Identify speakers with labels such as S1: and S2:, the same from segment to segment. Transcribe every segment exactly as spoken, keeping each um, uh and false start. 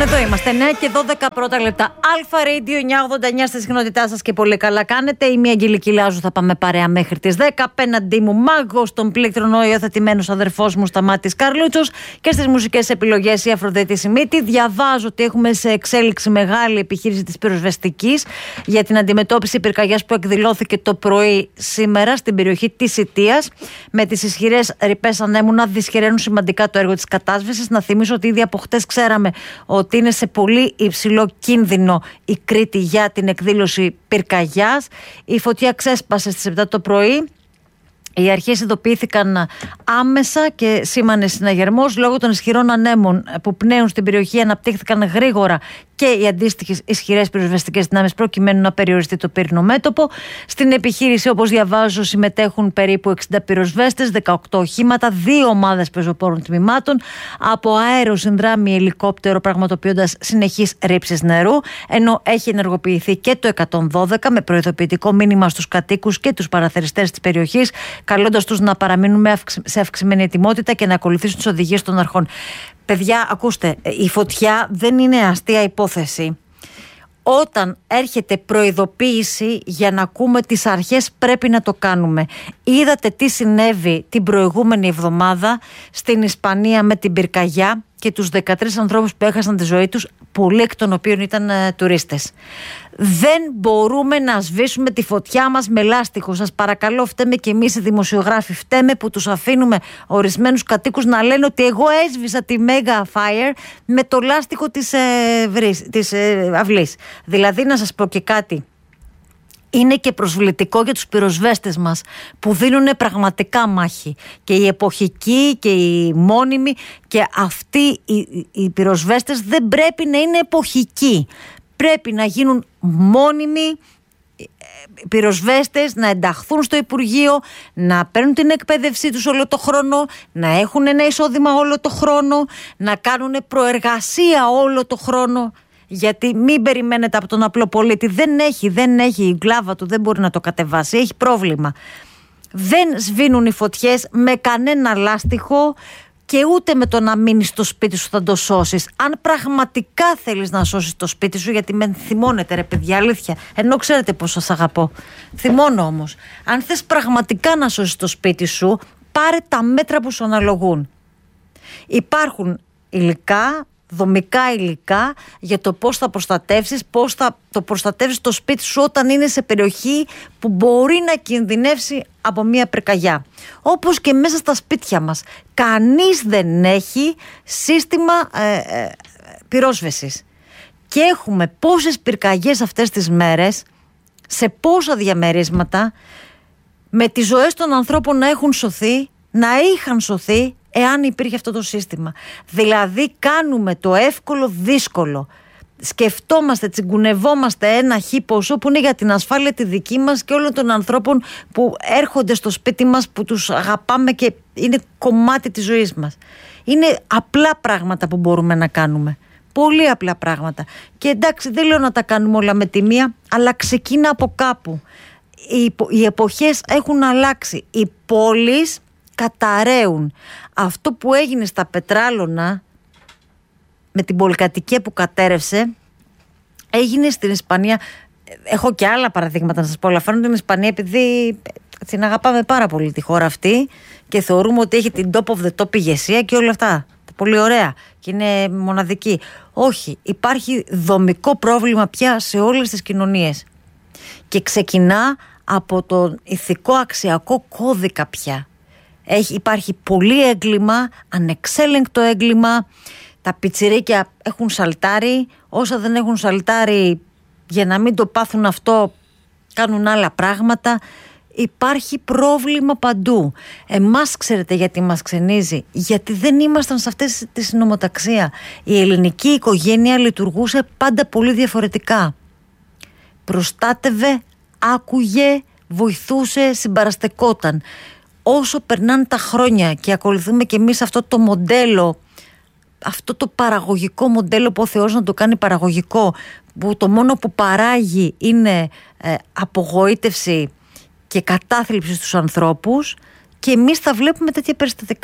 S1: Εδώ είμαστε, εννιά και δώδεκα πρώτα λεπτά. Αλφα Radio εννιακόσια ογδόντα εννιά στη συχνότητά σας και πολύ καλά κάνετε. Είμαι η Αγγελική Λάζου, θα πάμε παρέα μέχρι τις δέκα. Απέναντί μου, μάγος των πλήκτρων, ο υιοθετημένος αδερφός μου Σταμάτης Καρλούτσος. Και στις μουσικές επιλογές η Αφροδίτη Σιμίτη. Διαβάζω ότι έχουμε σε εξέλιξη μεγάλη επιχείρηση της πυροσβεστικής για την αντιμετώπιση πυρκαγιάς που εκδηλώθηκε το πρωί σήμερα στην περιοχή της Ιτίας. Με τις ισχυρές ρηπές ανέμου να δυσχεραίνουν σημαντικά το έργο της κατάσβεσης. Να θυμίσω ότι ήδη από χτες ξέραμε ότι είναι σε πολύ υψηλό κίνδυνο η Κρήτη για την εκδήλωση πυρκαγιάς. Η φωτιά ξέσπασε στις επτά το πρωί. Οι αρχές ειδοποιήθηκαν άμεσα και σήμανε συναγερμός. Λόγω των ισχυρών ανέμων που πνέουν στην περιοχή, αναπτύχθηκαν γρήγορα και οι αντίστοιχες ισχυρές πυροσβεστικές δυνάμεις προκειμένου να περιοριστεί το πύρινο μέτωπο. Στην επιχείρηση, όπως διαβάζω, συμμετέχουν περίπου εξήντα πυροσβέστες, δεκαοκτώ οχήματα, δύο ομάδες πεζοπόρων τμήματων, από αέρο συνδράμει ελικόπτερο, πραγματοποιώντας συνεχείς ρήψεις νερού. Ενώ έχει ενεργοποιηθεί και το εκατόν δώδεκα με προειδοποιητικό μήνυμα στους κατοίκους και τους παραθεριστές της περιοχής, καλώντας τους να παραμείνουν σε αυξημένη ετοιμότητα και να ακολουθήσουν τις οδηγίες των αρχών. Παιδιά, ακούστε, η φωτιά δεν είναι αστεία υπόθεση. Όταν έρχεται προειδοποίηση για να ακούμε τις αρχές, πρέπει να το κάνουμε. Είδατε τι συνέβη την προηγούμενη εβδομάδα στην Ισπανία με την πυρκαγιά και τους δεκατρείς ανθρώπους που έχασαν τη ζωή τους, πολλοί εκ των οποίων ήταν ε, τουρίστες. Δεν μπορούμε να σβήσουμε τη φωτιά μας με λάστιχο. Σας παρακαλώ, φταίμε και εμείς οι δημοσιογράφοι. Φταίμε που τους αφήνουμε ορισμένους κατοίκους να λένε ότι εγώ έσβησα τη Mega Fire με το λάστιχο της, ε, βρύς, της ε, αυλής. Δηλαδή, να σας πω και κάτι. Είναι και προσβλητικό για τους πυροσβέστες μας που δίνουν πραγματικά μάχη. Και οι εποχικοί και οι μόνιμοι, και αυτοί οι, οι πυροσβέστες δεν πρέπει να είναι εποχικοί. Πρέπει να γίνουν μόνιμοι πυροσβέστες, να ενταχθούν στο Υπουργείο, να παίρνουν την εκπαίδευσή τους όλο το χρόνο, να έχουν ένα εισόδημα όλο το χρόνο, να κάνουν προεργασία όλο το χρόνο. Γιατί μην περιμένετε από τον απλό πολίτη, δεν έχει, δεν έχει η γκλάβα του, δεν μπορεί να το κατεβάσει, έχει πρόβλημα. Δεν σβήνουν οι φωτιές με κανένα λάστιχο και ούτε με το να μείνεις στο σπίτι σου θα το σώσεις. Αν πραγματικά θέλεις να σώσεις το σπίτι σου, γιατί με θυμώνετε ρε παιδιά, αλήθεια, ενώ ξέρετε πως σας αγαπώ, θυμώνω όμως. Αν θες πραγματικά να σώσεις το σπίτι σου, πάρε τα μέτρα που σου αναλογούν. Υπάρχουν υλικά, δομικά υλικά για το πώς θα προστατεύσεις, πώς θα το προστατεύσεις το σπίτι σου όταν είναι σε περιοχή που μπορεί να κινδυνεύσει από μια πυρκαγιά. Όπως και μέσα στα σπίτια μας. Κανείς δεν έχει σύστημα ε, ε, πυρόσβεσης. Και έχουμε πόσες πυρκαγιές αυτές τις μέρες, σε πόσα διαμερίσματα, με τις ζωές των ανθρώπων να έχουν σωθεί, να είχαν σωθεί, εάν υπήρχε αυτό το σύστημα. Δηλαδή κάνουμε το εύκολο δύσκολο. Σκεφτόμαστε, τσιγκουνευόμαστε ένα χι ποσό που είναι για την ασφάλεια τη δική μας και όλων των ανθρώπων που έρχονται στο σπίτι μας, που τους αγαπάμε και είναι κομμάτι της ζωής μας. Είναι απλά πράγματα που μπορούμε να κάνουμε. Πολύ απλά πράγματα. Και εντάξει, δεν λέω να τα κάνουμε όλα με τη μία, αλλά ξεκίνα από κάπου. Οι, οι εποχές έχουν αλλάξει. Οι πόλεις καταραίουν. Αυτό που έγινε στα Πετράλωνα με την πολυκατοικία που κατέρευσε, έγινε στην Ισπανία. Έχω και άλλα παραδείγματα να σας πω, αλλά φαίνονται την Ισπανία επειδή την αγαπάμε πάρα πολύ τη χώρα αυτή και θεωρούμε ότι έχει την top of the top ηγεσία και όλα αυτά. Πολύ ωραία και είναι μοναδική. Όχι, υπάρχει δομικό πρόβλημα πια σε όλες τις κοινωνίες και ξεκινά από τον ηθικό αξιακό κώδικα πια. Έχει, υπάρχει πολύ έγκλημα, ανεξέλεγκτο έγκλημα. Τα πιτσιρίκια έχουν σαλτάρει. Όσα δεν έχουν σαλτάρει, για να μην το πάθουν αυτό, κάνουν άλλα πράγματα. Υπάρχει πρόβλημα παντού. Εμάς ξέρετε γιατί μας ξενίζει? Γιατί δεν ήμασταν σε αυτές τη συνομοταξία. Η ελληνική οικογένεια λειτουργούσε πάντα πολύ διαφορετικά. Προστάτευε, άκουγε, βοηθούσε, συμπαραστεκόταν. Όσο περνάνε τα χρόνια και ακολουθούμε και εμείς αυτό το μοντέλο, αυτό το παραγωγικό μοντέλο που ο Θεός να το κάνει παραγωγικό, που το μόνο που παράγει είναι ε, απογοήτευση και κατάθλιψη στους ανθρώπους, και εμείς θα βλέπουμε τέτοια περιστατικά.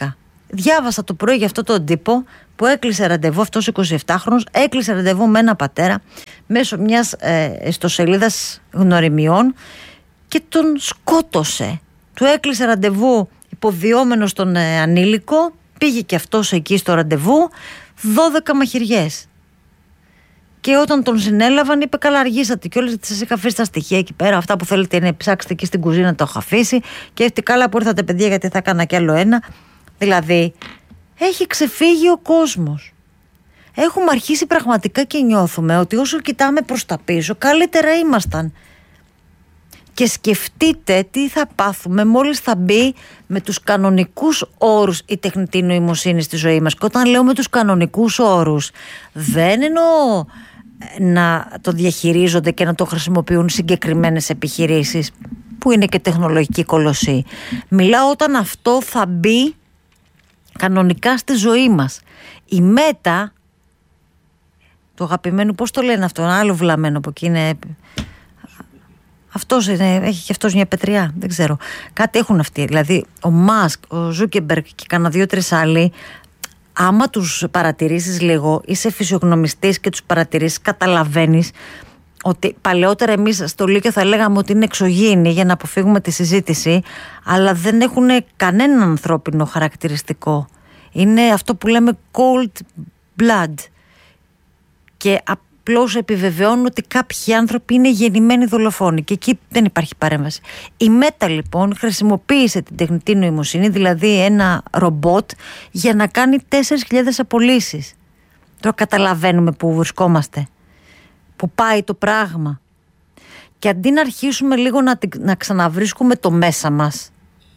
S1: διάβασα το πρωί για αυτό το τύπο που έκλεισε ραντεβού, αυτός εικοσιεπτάχρονος, έκλεισε ραντεβού με ένα πατέρα μέσω μιας ε, ιστοσελίδας γνωριμιών και τον σκότωσε. Του έκλεισε ραντεβού υποδειόμενος τον ε, ανήλικο, πήγε και αυτός εκεί στο ραντεβού, δώδεκα μαχαιριές. Και όταν τον συνέλαβαν, είπε: καλά, αργήσατε κιόλας, γιατί σας είχα αφήσει τα στοιχεία εκεί πέρα. Αυτά που θέλετε είναι ψάξετε εκεί στην κουζίνα, τα έχω αφήσει. Και έφτιαξε καλά που ήρθατε, παιδιά, γιατί θα έκανα κι άλλο ένα. Δηλαδή, έχει ξεφύγει ο κόσμος. Έχουμε αρχίσει πραγματικά και νιώθουμε ότι όσο κοιτάμε προς τα πίσω, καλύτερα ήμασταν. Και σκεφτείτε τι θα πάθουμε μόλις θα μπει με τους κανονικούς όρους η τεχνητή νοημοσύνη στη ζωή μας. Και όταν λέω με τους κανονικούς όρους, δεν εννοώ να το διαχειρίζονται και να το χρησιμοποιούν συγκεκριμένες επιχειρήσεις που είναι και τεχνολογική κολοσσή. Μιλάω όταν αυτό θα μπει κανονικά στη ζωή μας. Η Μέτα, το αγαπημένο, πώς το λένε αυτό, άλλο βλαμμένο που εκεί είναι... Αυτός είναι, έχει και αυτός μια πετριά, δεν ξέρω. Κάτι έχουν αυτοί. Δηλαδή, ο Μάσκ, ο Ζούκεμπεργκ και κανένα δύο-τρεις άλλοι, άμα τους παρατηρήσεις λίγο, είσαι φυσιογνωμιστής και τους παρατηρήσεις, καταλαβαίνεις ότι παλαιότερα εμείς στο Λύκειο θα λέγαμε ότι είναι εξωγήινοι για να αποφύγουμε τη συζήτηση, αλλά δεν έχουν κανένα ανθρώπινο χαρακτηριστικό. Είναι αυτό που λέμε cold blood. Και απλώς επιβεβαιώνουν ότι κάποιοι άνθρωποι είναι γεννημένοι δολοφόνοι και εκεί δεν υπάρχει παρέμβαση. Η Μέτα λοιπόν χρησιμοποίησε την τεχνητή νοημοσύνη, δηλαδή ένα ρομπότ, για να κάνει τέσσερις χιλιάδες απολύσεις. Τώρα καταλαβαίνουμε που βρισκόμαστε, που πάει το πράγμα. Και αντί να αρχίσουμε λίγο να, να ξαναβρίσκουμε το μέσα μας,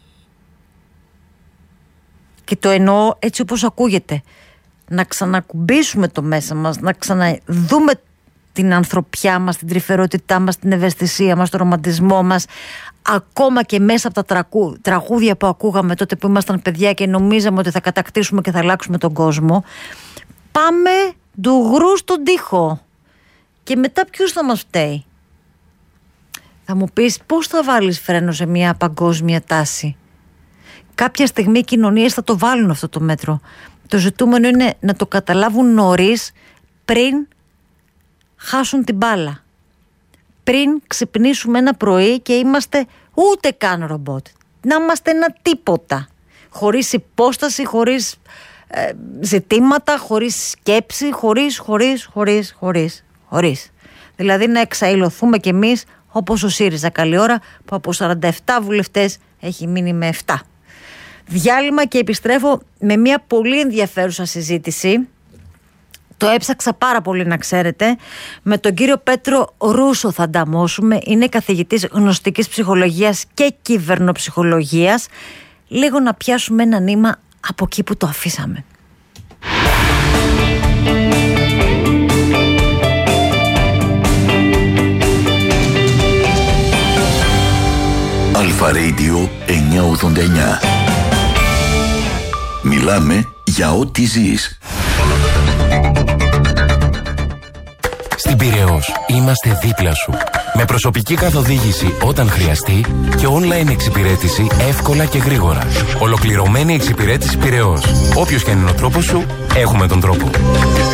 S1: και το εννοώ έτσι όπως ακούγεται, να ξανακουμπήσουμε το μέσα μας, να ξαναδούμε την ανθρωπιά μας, την τρυφερότητά μας, την ευαισθησία μας, τον ρομαντισμό μας, ακόμα και μέσα από τα τρακού, τραγούδια που ακούγαμε τότε που ήμασταν παιδιά και νομίζαμε ότι θα κατακτήσουμε και θα αλλάξουμε τον κόσμο. Πάμε ντουγρού στον τοίχο. Και μετά ποιος θα μας φταίει? Θα μου πεις, πώς θα βάλεις φρένο σε μια παγκόσμια τάση? Κάποια στιγμή οι κοινωνίες θα το βάλουν αυτό το μέτρο. Το ζητούμενο είναι να το καταλάβουν νωρίς, πριν χάσουν την μπάλα. Πριν ξυπνήσουμε ένα πρωί και είμαστε ούτε καν ρομπότ. Να είμαστε ένα τίποτα. Χωρίς υπόσταση, χωρίς ε, ζητήματα, χωρίς σκέψη, χωρίς, χωρίς, χωρίς, χωρίς, χωρίς. Δηλαδή να εξαϊλωθούμε κι εμείς όπως ο ΣΥΡΙΖΑ καλή ώρα, που από σαράντα επτά βουλευτές έχει μείνει με επτά. Διάλειμμα και επιστρέφω με μια πολύ ενδιαφέρουσα συζήτηση. Το έψαξα πάρα πολύ, να ξέρετε. Με τον κύριο Πέτρο Ρούσο θα ανταμώσουμε. Είναι καθηγητής γνωστικής ψυχολογίας και κυβερνοψυχολογίας. Λίγο να πιάσουμε ένα νήμα από εκεί που το αφήσαμε.
S2: Αλφα Radio εννιακόσια ογδόντα εννιά. Μιλάμε για ό,τι ζεις.
S3: Στην Πειραιώς είμαστε δίπλα σου. Με προσωπική καθοδήγηση όταν χρειαστεί και online εξυπηρέτηση εύκολα και γρήγορα. Ολοκληρωμένη εξυπηρέτηση Πειραιώς. Όποιος και αν είναι ο τρόπος σου, έχουμε τον τρόπο.